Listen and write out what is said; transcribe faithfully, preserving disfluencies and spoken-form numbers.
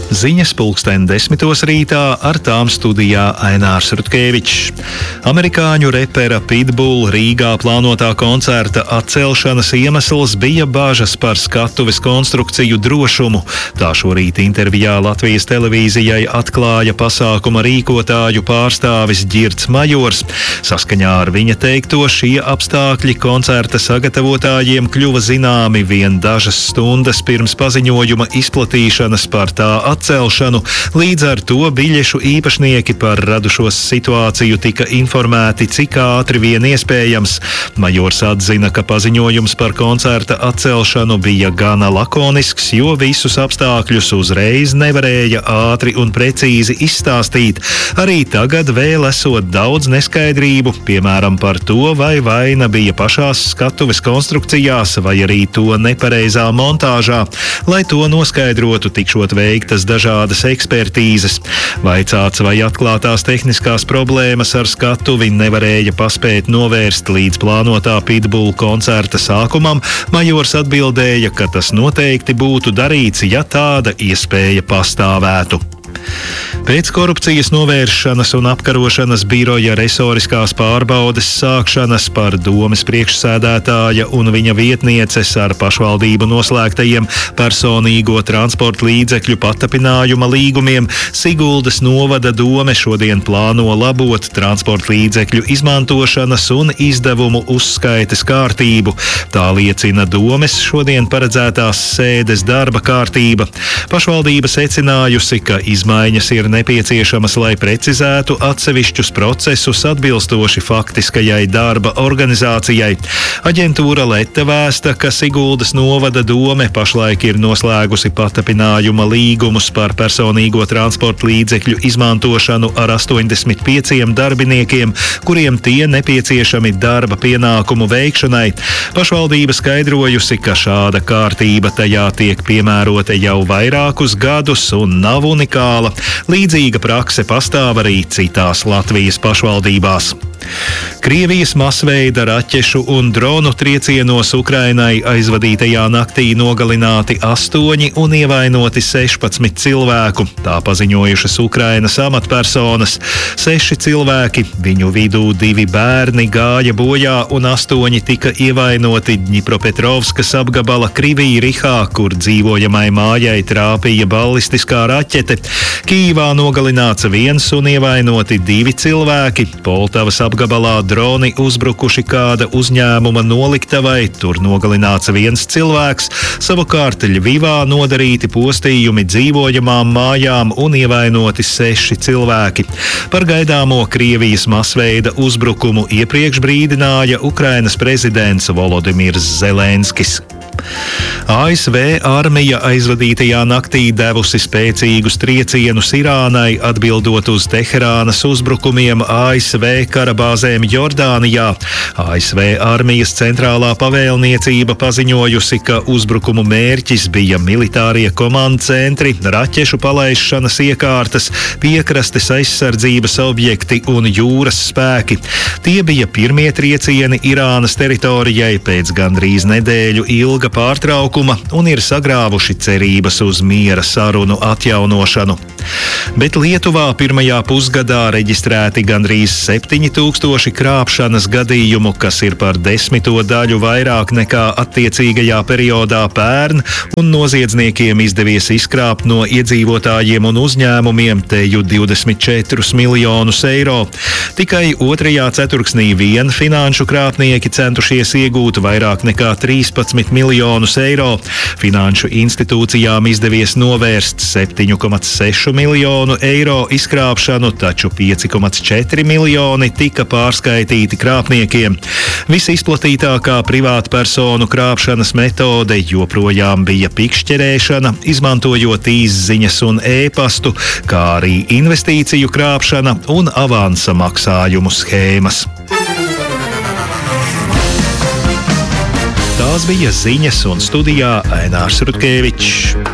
Ziņas pulksten desmitos rītā, ar tām studijā Ainārs Rutkevičs. Amerikāņu repera Pitbull Rīgā plānotā koncerta atcelšanas iemesls bija bāžas par skatuves konstrukciju drošumu. Tā šorīt intervijā Latvijas televīzijai atklāja pasākuma rīkotāju pārstāvis Ģirds Majors. Saskaņā ar viņa teikto, šie apstākļi koncerta sagatavotājiem kļuva zināmi vien dažas stundas pirms paziņojuma izplatīšanas par tā atcelšanu. Līdz ar to biļešu īpašnieki par radušos situāciju tika informēti, cik ātri vien iespējams. Majors atzina, ka paziņojums par koncerta atcelšanu bija gana lakonisks, jo visus apstākļus uzreiz nevarēja ātri un precīzi izstāstīt. Arī tagad vēl esot daudz neskaidrību, piemēram par to, vai vaina bija pašās skatuves konstrukcijās, vai arī to nepareizā montāžā. Lai to noskaidrotu, tikšot veiktas dažādas ekspertīzes. Vaicāts, vai atklātās tehniskās problēmas ar skatuvi nevarēja paspēt novērst līdz plānotā Pitbull koncerta sākumam, Majors atbildēja, ka tas noteikti būtu darīts, ja tāda iespēja pastāvētu. Pēc korupcijas novēršanas un apkarošanas biroja resoriskās pārbaudes sākšanas par domes priekšsēdētāja un viņa vietnieces ar pašvaldību noslēgtajiem personīgo transporta līdzekļu patapinājuma līgumiem, Siguldas novada dome šodien plāno labot transporta līdzekļu izmantošanas un izdevumu uzskaites kārtību. Tā liecina domes šodien paredzētās sēdes darba kārtība. Pašvaldība secinājusi, ka izmaiņas ir nepieciešamas, lai precizētu atsevišķus procesus atbilstoši faktiskajai darba organizācijai. Aģentūra Leta vēsta, ka Siguldas novada dome pašlaik ir noslēgusi patapinājuma līgumus par personīgo transporta līdzekļu izmantošanu ar astoņdesmit pieciem darbiniekiem, kuriem tie nepieciešami darba pienākumu veikšanai. Pašvaldība skaidrojusi, ka šāda kārtība tajā tiek piemērota jau vairākus gadus un nav unikāla. Līdzīga prakse pastāv arī citās Latvijas pašvaldībās. Krievijas masveida raķešu un dronu triecienos Ukrainai aizvadītajā naktī nogalināti astoņi un ievainoti sešpadsmit cilvēku. Tā paziņojušas Ukrainas amatpersonas. Seši cilvēki, viņu vidū divi bērni, gāja bojā un astoņi tika ievainoti Dņipropetrovskas apgabala Krivī-Rihā, kur dzīvojamai mājai trāpīja ballistiskā raķete. Kīvā nogalināts viens un ievainoti divi cilvēki. Poltavas apgabalā droni uzbrukuši kāda uzņēmuma noliktavai, tur nogalināts viens cilvēks. Savukārt Ļvivā nodarīti postījumi dzīvojamām mājām un ievainoti seši cilvēki. Par gaidāmo Krievijas masveida uzbrukumu iepriekš brīdināja Ukrainas prezidents Volodimirs Zelenskis. A S V armija aizvadītajā naktī devusi spēcīgus triecienus Irānai, atbildot uz Teherānas uzbrukumiem A S V karabāzēm Jordānijā. A S V armijas centrālā pavēlniecība paziņojusi, ka uzbrukumu mērķis bija militārie komandu centri, raķešu palaišanas iekārtas, piekrastes aizsardzības objekti un jūras spēki. Tie bija pirmie triecieni Irānas teritorijai pēc gandrīz nedēļu ilga pārtraukuma un ir sagrāvuši cerības uz miera sarunu atjaunošanu. Bet Lietuvā pirmajā pusgadā reģistrēti gandrīz septiņi tūkstoši krāpšanas gadījumu, kas ir par desmito daļu vairāk nekā attiecīgajā periodā pērn, un noziedzniekiem izdevies izkrāpt no iedzīvotājiem un uzņēmumiem teju divdesmit četrus miljonus eiro. Tikai otrajā ceturksnī vien finanšu krāpnieki centušies iegūt vairāk nekā trīspadsmit miljonus eiro. Finanšu institūcijām izdevies novērst septiņu komats sešu miljonu eiro izkrāpšanu, taču pieci komats četri miljoni tika pārskaitīti krāpniekiem. Visizplatītākā privātpersonu krāpšanas metode joprojām bija pikšķerēšana, izmantojot īsziņas un ēpastu, kā arī investīciju krāpšana un avansa maksājumu schēmas. Tās bija ziņas, un studijā Ainārs Rutkevičs.